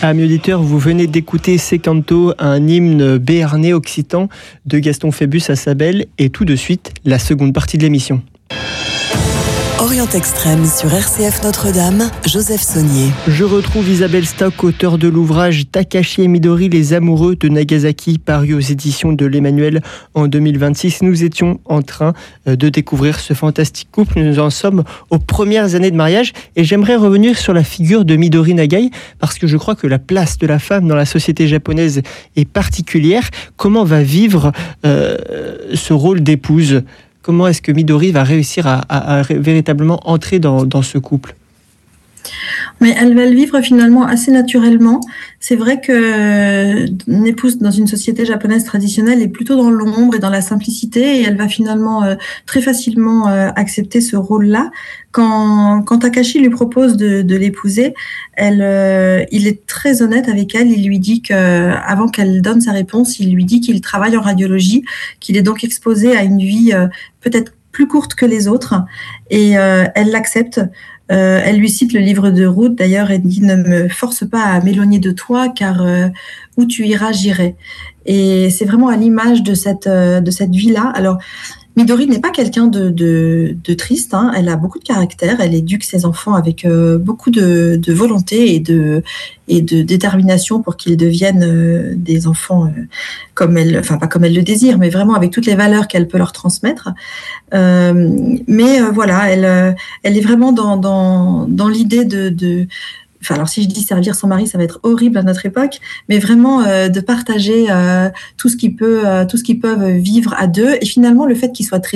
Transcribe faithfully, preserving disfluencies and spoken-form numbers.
Amis auditeurs, vous venez d'écouter Secanto, un hymne béarnais occitan de Gaston Phébus à Sabel, et tout de suite, la seconde partie de l'émission. Orient Extrême sur R C F Notre-Dame, Joseph Saunier. Je retrouve Isabelle Stock, auteure de l'ouvrage Takashi et Midori, les amoureux de Nagasaki, paru aux éditions de l'Emmanuel en deux mille vingt-six. Nous étions en train de découvrir ce fantastique couple. Nous en sommes aux premières années de mariage et j'aimerais revenir sur la figure de Midori Nagai parce que je crois que la place de la femme dans la société japonaise est particulière. Comment va vivre euh, ce rôle d'épouse ? Comment est-ce que Midori va réussir à, à, à véritablement entrer dans, dans ce couple ? Mais elle va le vivre finalement assez naturellement. C'est vrai qu'une épouse dans une société japonaise traditionnelle est plutôt dans l'ombre et dans la simplicité, et elle va finalement euh, très facilement euh, accepter ce rôle-là. Quand, quand Takashi lui propose de, de l'épouser, elle, euh, il est très honnête avec elle. Il lui dit que, avant qu'elle donne sa réponse, il lui dit qu'il travaille en radiologie, qu'il est donc exposé à une vie euh, peut-être plus courte que les autres, et euh, elle l'accepte. Euh, elle lui cite le livre de Ruth, d'ailleurs, et dit « Ne me force pas à m'éloigner de toi, car euh, où tu iras, j'irai ». Et c'est vraiment à l'image de cette, euh, de cette vie-là. Alors, Midori n'est pas quelqu'un de, de, de triste, hein. Elle a beaucoup de caractère, elle éduque ses enfants avec euh, beaucoup de, de volonté et de, et de détermination pour qu'ils deviennent euh, des enfants euh, comme elle, enfin pas comme elle le désire, mais vraiment avec toutes les valeurs qu'elle peut leur transmettre. Euh, mais euh, voilà, elle, euh, elle est vraiment dans, dans, dans l'idée de, de Enfin, alors si je dis servir son mari, ça va être horrible à notre époque, mais vraiment euh, de partager euh, tout ce qu'ils peut, euh, tout ce qu'ils peuvent vivre à deux. Et finalement, le fait qu'ils soient très